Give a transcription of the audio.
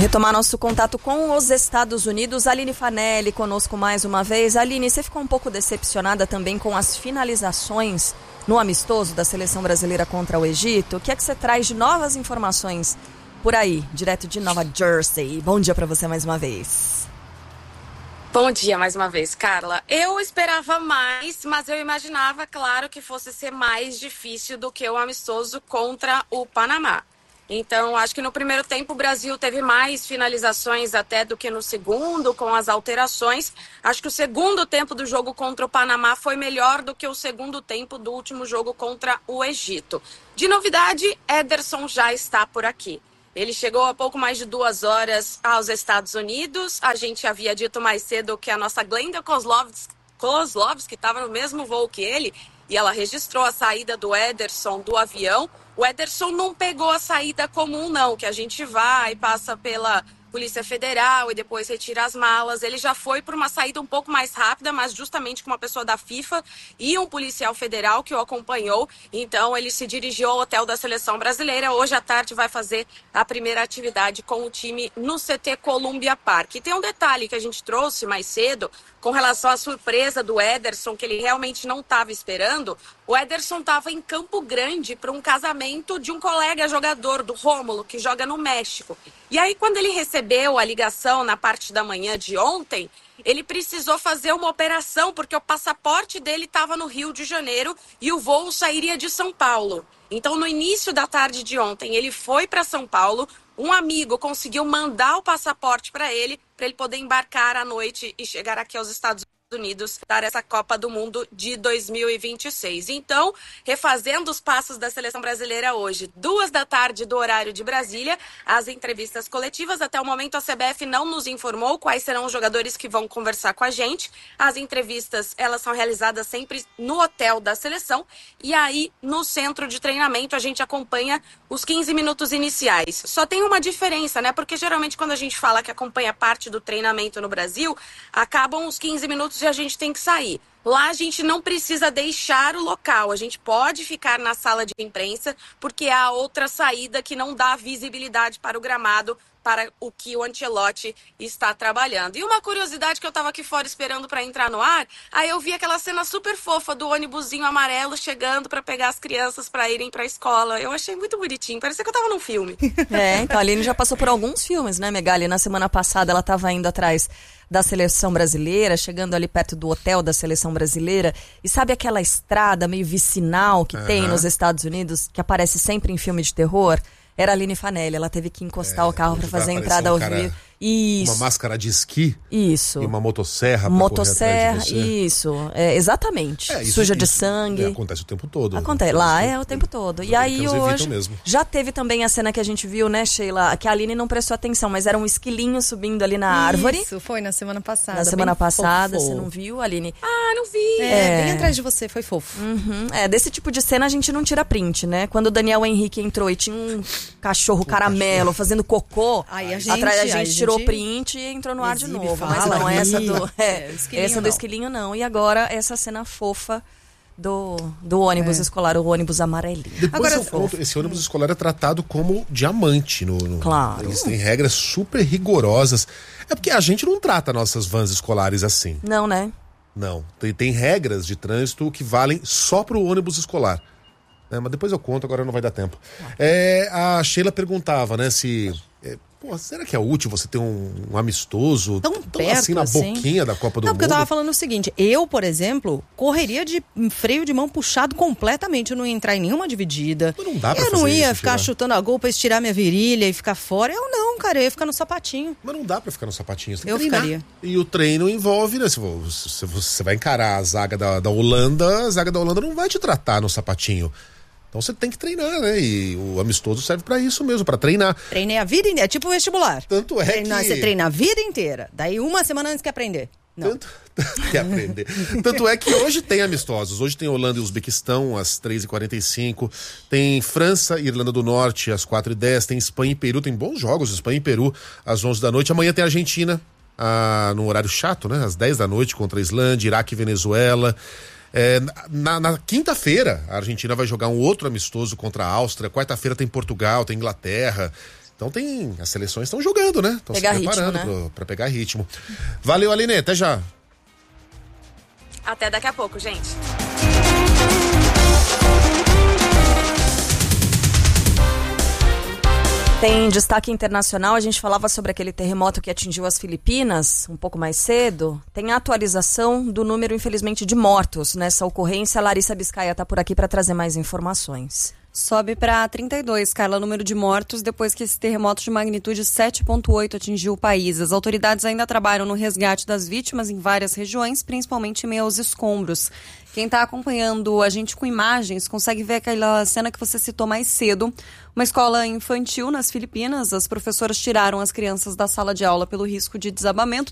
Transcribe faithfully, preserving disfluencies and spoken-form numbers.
retomar nosso contato com os Estados Unidos. Aline Fanelli conosco mais uma vez. Aline, você ficou um pouco decepcionada também com as finalizações no amistoso da seleção brasileira contra o Egito? O que é que você traz de novas informações por aí, direto de Nova Jersey? Bom dia para você mais uma vez. Bom dia mais uma vez, Carla. Eu esperava mais, mas eu imaginava, claro, que fosse ser mais difícil do que o amistoso contra o Panamá. Então, acho que no primeiro tempo o Brasil teve mais finalizações até do que no segundo, com as alterações. Acho que o segundo tempo do jogo contra o Panamá foi melhor do que o segundo tempo do último jogo contra o Egito. De novidade, Ederson já está por aqui. Ele chegou há pouco mais de duas horas aos Estados Unidos. A gente havia dito mais cedo que a nossa Glenda Kozlovski, Kozlovski estava no mesmo voo que ele, e ela registrou a saída do Ederson do avião. O Ederson não pegou a saída comum, não, que a gente vai, passa pela Polícia Federal e depois retira as malas. Ele já foi por uma saída um pouco mais rápida, mas justamente com uma pessoa da FIFA e um policial federal que o acompanhou. Então, ele se dirigiu ao hotel da Seleção Brasileira. Hoje à tarde vai fazer a primeira atividade com o time no C T Columbia Park. E tem um detalhe que a gente trouxe mais cedo, com relação à surpresa do Ederson, que ele realmente não estava esperando. O Ederson estava em Campo Grande para um casamento de um colega jogador, do Rômulo, que joga no México. E aí, quando ele recebeu a ligação na parte da manhã de ontem, ele precisou fazer uma operação, porque o passaporte dele estava no Rio de Janeiro e o voo sairia de São Paulo. Então, no início da tarde de ontem, ele foi para São Paulo. Um amigo conseguiu mandar o passaporte para ele, para ele poder embarcar à noite e chegar aqui aos Estados Unidos para essa Copa do Mundo de dois mil e vinte e seis. Então, refazendo os passos da seleção brasileira hoje, duas da tarde do horário de Brasília, as entrevistas coletivas. Até o momento a C B F não nos informou quais serão os jogadores que vão conversar com a gente. As entrevistas, elas são realizadas sempre no hotel da seleção, e aí no centro de treinamento a gente acompanha os quinze minutos iniciais. Só tem uma diferença, né? Porque geralmente quando a gente fala que acompanha parte do treinamento no Brasil, acabam os quinze minutos e a gente tem que sair. Lá a gente não precisa deixar o local, a gente pode ficar na sala de imprensa, porque há outra saída que não dá visibilidade para o gramado, para o que o Ancelotti está trabalhando. E uma curiosidade que eu estava aqui fora esperando para entrar no ar, aí eu vi aquela cena super fofa do ônibusinho amarelo chegando para pegar as crianças para irem para a escola. Eu achei muito bonitinho, parecia que eu estava num filme. É, então a Aline já passou por alguns filmes, né, Megali? Na semana passada ela estava indo atrás da seleção brasileira, chegando ali perto do hotel da seleção brasileira, e sabe aquela estrada meio vicinal que uhum. tem nos Estados Unidos, que aparece sempre em filme de terror? Era a Aline Fanelli, ela teve que encostar é, o carro para fazer a entrada um ao vivo. Isso. Uma máscara de esqui. Isso. E uma motosserra pra motosserra, correr atrás de você. Isso. É, exatamente. É, isso, Suja de isso, sangue. É, acontece o tempo todo. Acontece. Lá é o tempo todo. E aí hoje mesmo. Já teve também a cena que a gente viu, né, Sheila? Que a Aline não prestou atenção, mas era um esquilinho subindo ali na árvore. Isso, foi na semana passada. Na semana passada, fofo. Você não viu, Aline? Ah, não vi. É, é, bem atrás de você, foi fofo. Uhum. É, desse tipo de cena a gente não tira print, né? Quando o Daniel Henrique entrou e tinha um cachorro caramelo fazendo cocô, aí a gente, atrás a gente a tirou gente... print e entrou no ar de novo. Fala, mas não, aí. essa do, é, é, essa do não. esquilinho não. E agora essa cena fofa do, do ônibus é. escolar, o ônibus amarelinho. Depois agora, eu conto, esse ônibus escolar é tratado como diamante. No, no, claro. Eles têm regras super rigorosas. É porque a gente não trata nossas vans escolares assim. Não, né? Não. Tem, tem regras de trânsito que valem só pro ônibus escolar. É, mas depois eu conto, agora não vai dar tempo. É, a Sheila perguntava, né, se... É, pô, será que é útil você ter um, um amistoso tão, tão perto, assim na assim? boquinha da Copa do não, Mundo? Porque eu tava falando o seguinte, eu, por exemplo, correria de freio de mão puxado completamente, eu não ia entrar em nenhuma dividida. Mas não dá pra eu fazer não ia isso, ficar Sheila. chutando a gol pra estirar minha virilha e ficar fora. Eu não, cara, eu ia ficar no sapatinho. Mas não dá pra ficar no sapatinho, você tem eu que treinar. ficaria. E o treino envolve, né, se você, você vai encarar a zaga da, da Holanda, a zaga da Holanda não vai te tratar no sapatinho. Então você tem que treinar, né? E o amistoso serve pra isso mesmo, pra treinar. Treinei a vida inteira, é tipo vestibular. Tanto é Treinar, que... Você treina a vida inteira, daí uma semana antes que aprender. Não. Tanto... que aprender. Tanto é que hoje tem amistosos. Hoje tem Holanda e Uzbequistão às três e quarenta e cinco. Tem França e Irlanda do Norte às quatro e dez. Tem Espanha e Peru. Tem bons jogos. Espanha e Peru às onze da noite. Amanhã tem Argentina ah, num horário chato, né? Às dez da noite contra a Islândia, Iraque e Venezuela. É, na, na quinta-feira a Argentina vai jogar um outro amistoso contra a Áustria. Quarta-feira tem Portugal, tem Inglaterra. Então tem, as seleções estão jogando, né? Estão se Pegar preparando ritmo, né? pro- pra pegar ritmo. Valeu, Aline, até já. Até daqui a pouco, gente. Tem destaque internacional, a gente falava sobre aquele terremoto que atingiu as Filipinas um pouco mais cedo. Tem a atualização do número, infelizmente, de mortos nessa ocorrência. A Larissa Biscaia está por aqui para trazer mais informações. Sobe para trinta e dois, Carla, número de mortos depois que esse terremoto de magnitude sete ponto oito atingiu o país. As autoridades ainda trabalham no resgate das vítimas em várias regiões, principalmente em meio aos escombros. Quem está acompanhando a gente com imagens consegue ver aquela cena que você citou mais cedo. Uma escola infantil nas Filipinas, as professoras tiraram as crianças da sala de aula pelo risco de desabamento.